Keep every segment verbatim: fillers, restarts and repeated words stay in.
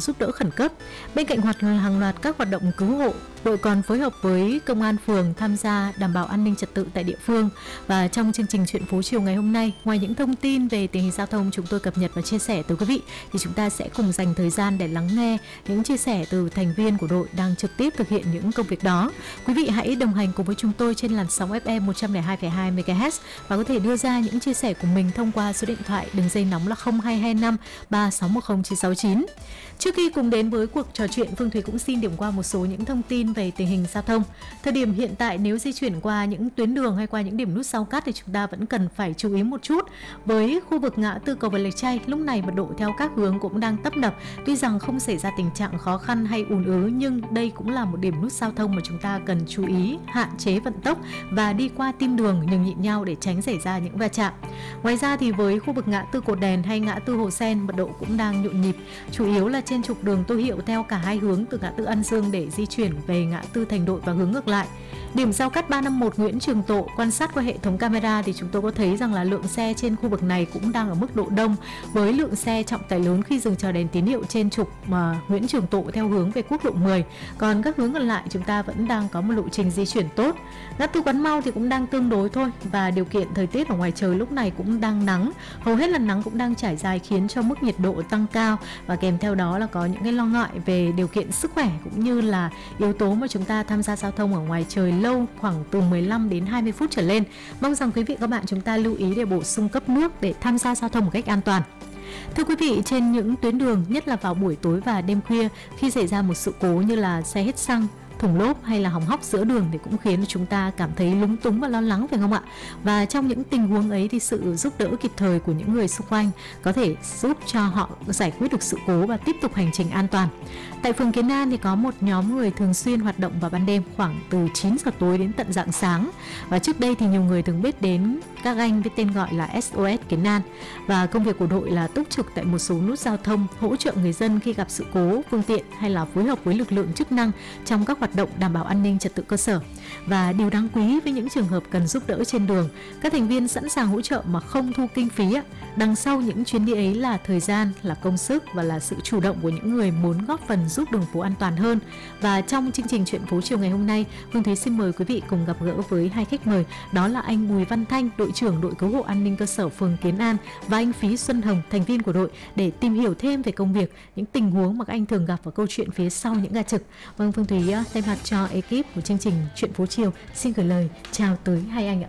giúp đỡ khẩn cấp. Bên cạnh hoạt hàng loạt các hoạt động cứu hộ, đội còn phối hợp với công an phường tham gia đảm bảo an ninh trật tự tại địa phương. Và trong chương trình Chuyện phố chiều ngày hôm nay, ngoài những thông tin về tình hình giao thông chúng tôi cập nhật và chia sẻ tới quý vị, thì chúng ta sẽ cùng dành thời gian để lắng nghe những chia sẻ từ thành viên của đội đang trực tiếp thực hiện những công việc đó. Quý vị hãy đồng hành cùng với chúng tôi trên làn sóng ép em một trăm lẻ hai phẩy hai mê ga héc và có thể đưa ra những chia sẻ của mình thông qua số điện thoại đường dây nóng là không hai hai năm ba sáu một không chín sáu chín. Trước khi cùng đến với cuộc trò chuyện, Phương Thúy cũng xin điểm qua một số những thông tin về tình hình giao thông. Thời điểm hiện tại, nếu di chuyển qua những tuyến đường hay qua những điểm nút giao cắt thì chúng ta vẫn cần phải chú ý một chút. Với khu vực ngã tư cầu Vượt Lạch Tray, lúc này mật độ theo các hướng cũng đang tấp nập. Tuy rằng không xảy ra tình trạng khó khăn hay ùn ứ, nhưng đây cũng là một điểm nút giao thông mà chúng ta cần chú ý hạn chế vận tốc và đi qua tim đường nhường nhịn nhau để tránh xảy ra những va chạm. Ngoài ra thì với khu vực ngã tư Cột Đèn hay ngã tư Hồ Sen, mật độ cũng đang nhộn nhịp, chủ yếu là trên trục đường Tô Hiệu theo cả hai hướng từ ngã tư An Dương để di chuyển về ngã tư Thành Đội và hướng ngược lại. Điểm giao cắt ba năm một Nguyễn Trường Tộ, quan sát qua hệ thống camera thì chúng tôi có thấy rằng là lượng xe trên khu vực này cũng đang ở mức độ đông, với lượng xe trọng tải lớn khi dừng chờ đèn tín hiệu trên trục mà Nguyễn Trường Tộ theo hướng về quốc lộ mười. Còn các hướng còn lại chúng ta vẫn đang có một lộ trình di chuyển tốt. Ngã tư Quán Mau thì cũng đang tương đối thôi, và điều kiện thời tiết ở ngoài trời lúc này cũng đang nắng, hầu hết là nắng cũng đang trải dài khiến cho mức nhiệt độ tăng cao, và kèm theo đó là có những cái lo ngại về điều kiện sức khỏe cũng như là yếu tố mà chúng ta tham gia giao thông ở ngoài trời lâu khoảng từ mười lăm đến hai mươi phút trở lên. Mong rằng quý vị các bạn chúng ta lưu ý để bổ sung cấp nước để tham gia giao thông một cách an toàn. Thưa quý vị, trên những tuyến đường, nhất là vào buổi tối và đêm khuya, khi xảy ra một sự cố như là xe hết xăng, thủng lốp hay là hỏng hóc giữa đường thì cũng khiến chúng ta cảm thấy lúng túng và lo lắng, phải không ạ? Và trong những tình huống ấy thì sự giúp đỡ kịp thời của những người xung quanh có thể giúp cho họ giải quyết được sự cố và tiếp tục hành trình an toàn. Tại phường Kiến An thì có một nhóm người thường xuyên hoạt động vào ban đêm khoảng từ chín giờ tối đến tận rạng sáng. Và trước đây thì nhiều người từng biết đến các anh với tên gọi là ét ô ét Kiến An. Và công việc của đội là túc trực tại một số nút giao thông, hỗ trợ người dân khi gặp sự cố phương tiện hay là phối hợp với lực lượng chức năng trong các hoạt động đảm bảo an ninh trật tự cơ sở. Và điều đáng quý với những trường hợp cần giúp đỡ trên đường, các thành viên sẵn sàng hỗ trợ mà không thu kinh phí. Đằng sau những chuyến đi ấy là thời gian, là công sức và là sự chủ động của những người muốn góp phần giúp đường phố an toàn hơn. Và trong chương trình Chuyện phố chiều ngày hôm nay, Phương Thúy xin mời quý vị cùng gặp gỡ với hai khách mời, đó là anh Bùi Văn Thanh, đội trưởng đội cứu hộ an ninh cơ sở phường Kiến An, và anh Phí Xuân Hồng, thành viên của đội, để tìm hiểu thêm về công việc, những tình huống mà các anh thường gặp và câu chuyện phía sau những ga trực. Vâng, Phương Thúy thay mặt cho ekip của chương trình Chuyện phố chiều xin gửi lời chào tới hai anh ạ.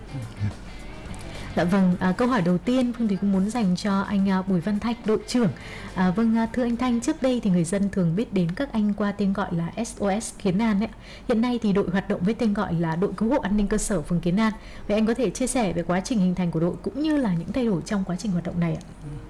Dạ vâng, à, câu hỏi đầu tiên Phương Thúy cũng muốn dành cho anh à, Bùi Văn Thanh, đội trưởng. À, vâng, à, thưa anh Thanh, trước đây thì người dân thường biết đến các anh qua tên gọi là ét ô ét Kiến An ấy. Hiện nay thì đội hoạt động với tên gọi là đội cứu hộ an ninh cơ sở phường Kiến An. Vậy anh có thể chia sẻ về quá trình hình thành của đội cũng như là những thay đổi trong quá trình hoạt động này ạ?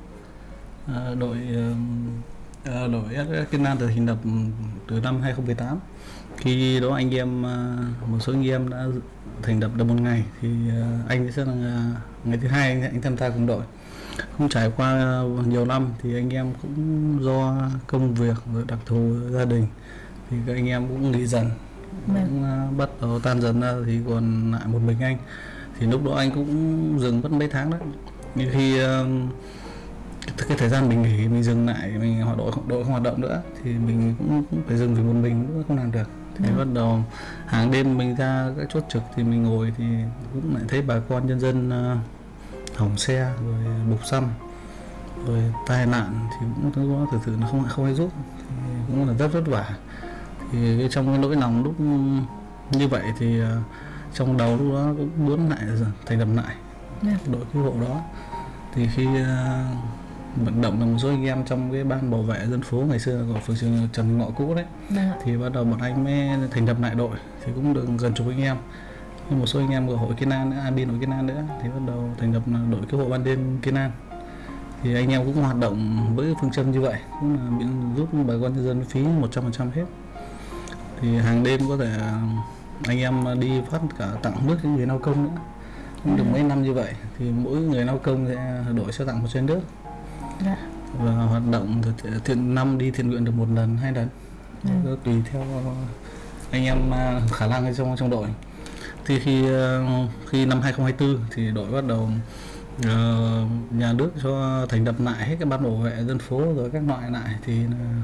À, đội uh, đội ét ô ét Kiến An được thành lập từ năm hai không một tám. Khi đó anh em một số anh em đã thành lập được một ngày thì anh sẽ là ngày thứ hai anh, anh tham gia cùng đội. Không trải qua nhiều năm thì anh em cũng do công việc rồi đặc thù gia đình thì các anh em cũng nghỉ dần, cũng bắt đầu tan dần ra thì còn lại một mình anh. Thì lúc đó anh cũng dừng mất mấy tháng đấy. Nhưng khi cái thời gian mình nghỉ, mình dừng lại, mình hoạt đội đội không hoạt động nữa thì mình cũng, cũng phải dừng vì một mình cũng không làm được. Thì bắt đầu hàng đêm mình ra các chốt trực thì mình ngồi thì cũng lại thấy bà con nhân dân uh, hỏng xe rồi bục xăm rồi tai nạn thì cũng có thực sự nó không không ai giúp, thì cũng là rất vất vả. Thì trong cái nỗi lòng lúc như vậy thì uh, trong đầu lúc đó cũng muốn lại thành lập lại đội cứu hộ đó. Thì khi uh, vận động được một số anh em trong cái ban bảo vệ dân phố ngày xưa của phường trường Trần Ngọ cũ đấy, thì bắt đầu bọn anh mới thành lập lại đội, thì cũng được gần chục anh em. Nhưng một số anh em của hội Kiến An, admin hội Kiến An nữa, thì bắt đầu thành lập đội cứu hộ ban đêm Kiến An. Thì anh em cũng hoạt động với phương châm như vậy, cũng là giúp bà con nhân dân phí một trăm phần trăm hết. Thì hàng đêm có thể anh em đi phát cả tặng nước cho người lao công nữa, cũng được mấy năm như vậy. Thì mỗi người lao công sẽ đội sẽ tặng một chén nước. Dạ. Và hoạt động từ thiện năm đi thiện nguyện được một lần hai lần, ừ. tùy theo anh em khả năng trong trong đội. Thì khi khi năm hai không hai tư thì đội bắt đầu uh, nhà nước cho thành lập lại hết cái ban bảo vệ dân phố rồi các loại lại, thì